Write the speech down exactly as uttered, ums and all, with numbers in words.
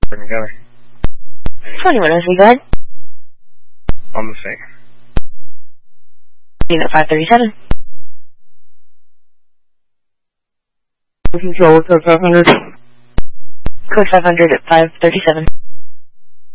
Together. twenty-one as we go ahead. On the thing. Unit five thirty-seven. Control, code five hundred. Code five hundred at five thirty-seven.